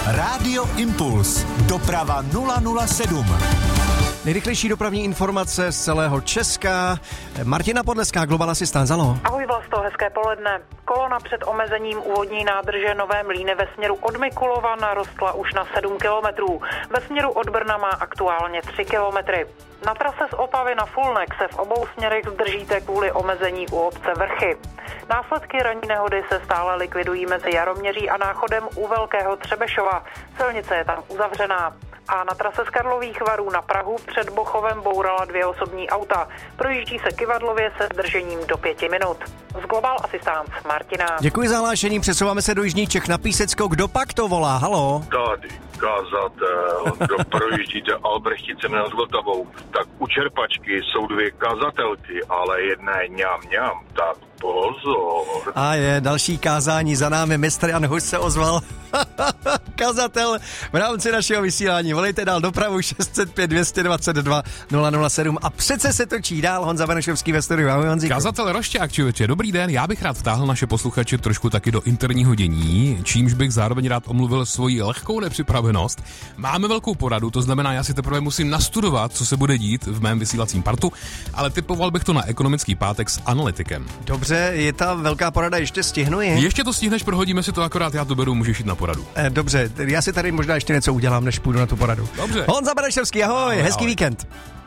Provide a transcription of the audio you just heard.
Rádio Impuls. Doprava 007. Nejrychlejší dopravní informace z celého Česka. Martina Podleská, Global Assistant, halo. Ahoj Vlasto, hezké poledne. Kolona před omezením úvodní nádrže Nové Mlýny ve směru od Mikulova narostla už na 7 kilometrů. Ve směru od Brna má aktuálně 3 kilometry. Na trase z Opavy na Fulnek se v obou směrech zdržíte kvůli omezení u obce Vrchy. Následky ranní nehody se stále likvidují mezi Jaroměří a Náchodem u Velkého Třebešova. Silnice je tam uzavřená. A na trase z Karlových Varů na Prahu před Bochovem bourala 2 osobní auta. Projíždí se Kyvadlově se zdržením do 5 minut. Z Global Assistance Martina. Děkuji za hlášení, přesouváme se do jižních Čech na Písecko. Kdo pak to volá? Halo? Tady kazatel, kdo projíždíte Albrechticemi nad Vltavou, tak u čerpačky jsou 2 kazatelky, ale jedna je ňam, tak pozor. A je další kázání za námi, mistr Jan Hus se ozval. Kazatel v rámci našeho vysílání. Volejte dál dopravu 605 222 007 a přece se točí dál Honza Benešovský ve studiu. Ahoj Honzíku. Kazatel Rošťák, člověče, dobrý den, já bych rád vtáhl naše posluchače trošku taky do interního dění, čímž bych zároveň rád omluvil svoji lehkou nepřipravenost. Máme velkou poradu, to znamená, já si teprve musím nastudovat, co se bude dít v mém vysílacím partu, ale typoval bych to na ekonomický pátek s analytikem. Dobře, je ta velká porada, ještě stihnu je? Ještě to stihneš, prohodíme si to, akorát já to beru, můžeš jít na poradu. Dobře, já si tady možná ještě něco udělám, než půjdu na tu poradu. Dobře. Honza Benešovský, ahoj, hezký víkend.